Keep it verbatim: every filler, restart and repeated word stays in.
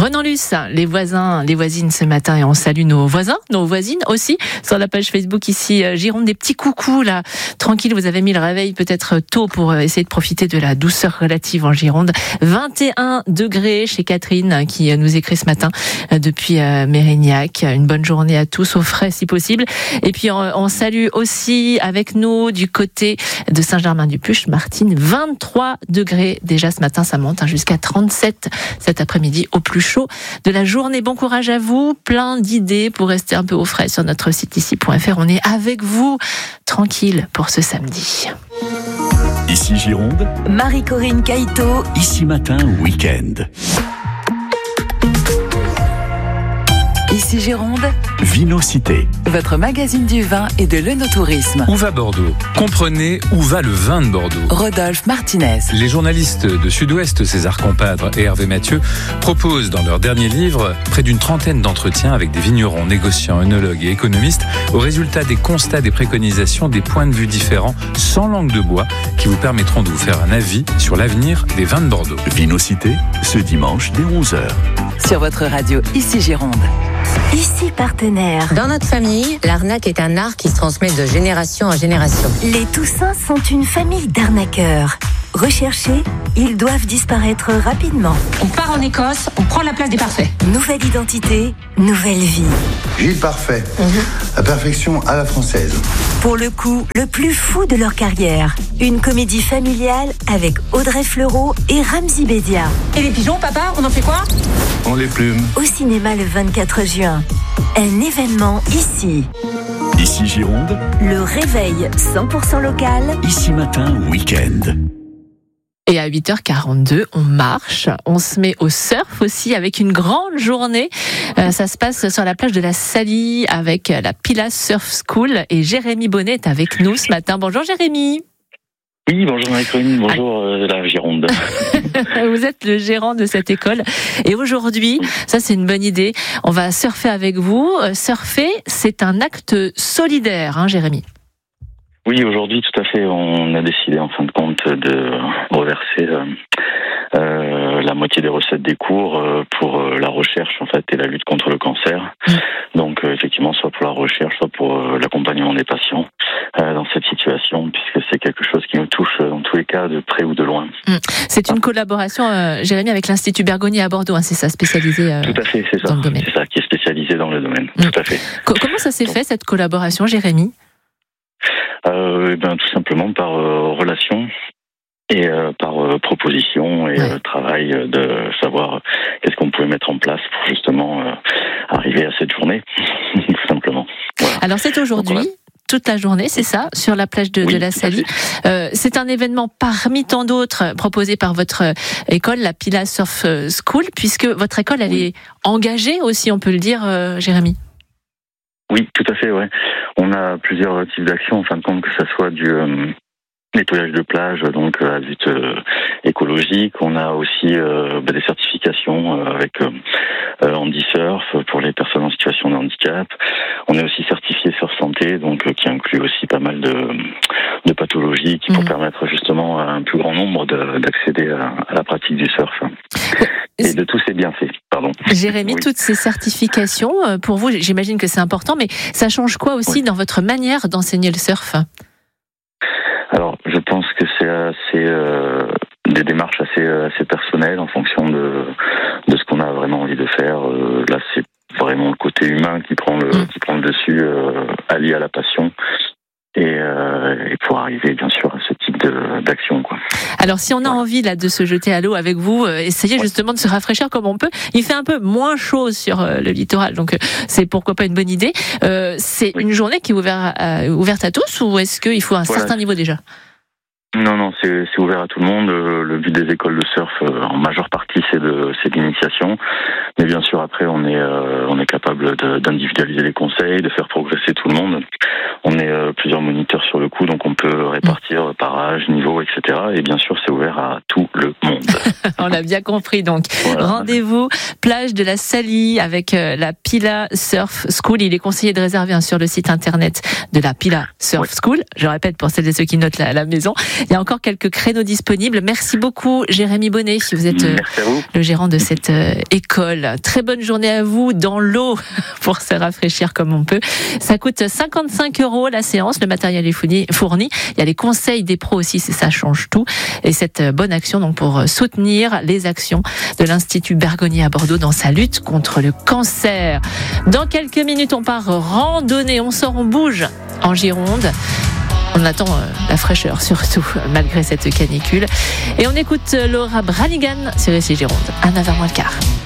Renan-Luce, les voisins, les voisines ce matin, et on salue nos voisins, nos voisines aussi, sur la page Facebook ici, Gironde, des petits coucous là, tranquille, vous avez mis le réveil peut-être tôt pour essayer de profiter de la douceur relative en Gironde. vingt et un degrés chez Catherine qui nous écrit ce matin depuis Mérignac. Une bonne journée à tous, au frais si possible. Et puis on, on salue aussi avec nous du côté de Saint-Germain-du-Puch, Martine, vingt-trois degrés déjà ce matin, ça monte hein, jusqu'à trente-sept cet après-midi au plus chaud de la journée. Bon courage à vous, plein d'idées pour rester un peu au frais sur notre site ici point f r. On est avec vous, tranquille pour ce samedi. Ici Gironde, Marie-Corinne Caïto, Ici Matin Week-end. Ici Gironde, Vinocité. votre magazine du vin et de l'œnotourisme. Où va Bordeaux ? Comprenez où va le vin de Bordeaux. Rodolphe Martinez. Les journalistes de Sud-Ouest, César Compadre et Hervé Mathieu, proposent dans leur dernier livre près d'une trentaine d'entretiens avec des vignerons, négociants, œnologues et économistes au résultat des constats, des préconisations, des points de vue différents, sans langue de bois, qui vous permettront de vous faire un avis sur l'avenir des vins de Bordeaux. Vinocité, ce dimanche dès onze heures. Sur votre radio Ici Gironde. Ici partenaire. Dans notre famille, l'arnaque est un art qui se transmet de génération en génération. Les Toussins sont une famille d'arnaqueurs. Recherchés, ils doivent disparaître rapidement. On part en Écosse, on prend la place des parfaits. Nouvelle identité, nouvelle vie. Gilles Parfait, mm-hmm. La perfection à la française. Pour le coup, le plus fou de leur carrière. Une comédie familiale avec Audrey Fleurot et Ramzy Bédia. Et les pigeons, papa, on en fait quoi ? On les plume. Au cinéma le vingt-quatre juin. Un événement ici. Ici Gironde, le réveil cent pour cent local. Ici Matin Week-end. Et à huit heures quarante-deux, on marche, on se met au surf aussi avec une grande journée. Euh, ça se passe sur la plage de la Salie avec la Pilas Surf School et Jérémy Bonnet est avec nous ce matin. Bonjour Jérémy. Oui, bonjour Marie-Corinne, bonjour euh, la Gironde. Vous êtes le gérant de cette école et aujourd'hui, ça c'est une bonne idée, on va surfer avec vous. Surfer, c'est un acte solidaire, hein Jérémy ? Oui, aujourd'hui, tout à fait, on a décidé en fin de compte de reverser euh, euh, la moitié des recettes des cours euh, pour euh, la recherche en fait et la lutte contre le cancer. Mmh. Donc euh, effectivement, soit pour la recherche, soit pour euh, l'accompagnement des patients euh, dans cette situation, puisque c'est quelque chose qui nous touche euh, dans tous les cas de près ou de loin. Mmh. C'est une collaboration, euh, Jérémy, avec l'Institut Bergonié à Bordeaux, hein, c'est ça, spécialisé euh, tout à fait, c'est ça. dans le domaine. C'est ça, qui est spécialisé dans le domaine. Mmh. Tout à fait. Comment ça s'est Donc, fait cette collaboration, Jérémy ? Euh, eh ben, tout simplement par euh, relation et euh, par euh, proposition et ouais. euh, travail de savoir qu'est-ce qu'on pouvait mettre en place pour justement euh, arriver à cette journée, tout simplement. Voilà. Alors c'est aujourd'hui. Donc, voilà. Toute la journée, c'est ça, sur la plage de, oui, de la Salie. Euh, c'est un événement parmi tant d'autres proposé par votre école, la Pilas Surf School, puisque votre école, elle oui. est engagée aussi, on peut le dire, euh, Jérémy. Oui, tout à fait, ouais. On a plusieurs types d'actions, en fin de compte, que ça soit du euh, nettoyage de plage, donc à euh, but euh, écologique. On a aussi euh, bah, des certifications euh, avec euh, euh, handisurf pour les personnes en situation de handicap. On est aussi certifié Surf Santé, donc euh, qui inclut aussi pas mal de, de pathologies qui mmh. pour permettre justement à un plus grand nombre de, d'accéder à, à la pratique du surf. Et de tous ces bienfaits, pardon. Jérémy, oui. toutes ces certifications, pour vous, j'imagine que c'est important, mais ça change quoi aussi oui. dans votre manière d'enseigner le surf ? Alors, je pense que c'est assez euh, des démarches assez assez personnelles en fonction de de ce qu'on a vraiment envie de faire. Euh, là, c'est vraiment le côté humain qui prend le mmh. qui prend le dessus, euh, allié à la passion. Et, euh, et pour arriver bien sûr à ce type de, d'action quoi. Alors si on a ouais. envie là de se jeter à l'eau avec vous, euh, essayez ouais. justement de se rafraîchir comme on peut. Il fait un peu moins chaud sur euh, le littoral, donc euh, c'est pourquoi pas une bonne idée. Euh, c'est oui. une journée qui est ouverte à, ouverte à tous ou est-ce qu'il faut un voilà. certain niveau déjà ? Non, non, c'est, c'est ouvert à tout le monde. Le but des écoles de surf, en majeure partie, c'est de, c'est l'initiation. Mais bien sûr, après, on est, euh, on est capable possible de, d'individualiser les conseils, de faire progresser tout le monde. On est euh, plusieurs moniteurs sur le coup, donc on peut répartir par âge, niveau, et cetera. Et bien sûr, c'est ouvert à tout le monde. On l'a bien compris, donc. Voilà. Rendez-vous, plage de la Salie, avec euh, la Pila Surf School. Il est conseillé de réserver hein, sur le site internet de la Pila Surf ouais. School. Je répète pour celles et ceux qui notent à la maison. Il y a encore quelques créneaux disponibles. Merci beaucoup, Jérémy Bonnet. Vous êtes euh, vous. le gérant de cette euh, école. Très bonne journée à vous dans l'eau pour se rafraîchir comme on peut. Ça coûte cinquante-cinq euros la séance. Le matériel est fourni. Il y a les conseils des pros aussi, c'est ça change tout. Et cette bonne action donc pour soutenir les actions de l'Institut Bergonié à Bordeaux dans sa lutte contre le cancer. Dans quelques minutes, on part randonnée, on sort, on bouge en Gironde. On attend la fraîcheur surtout, malgré cette canicule. Et on écoute Laura Branigan sur Ici Gironde, à neuf heures moins le quart.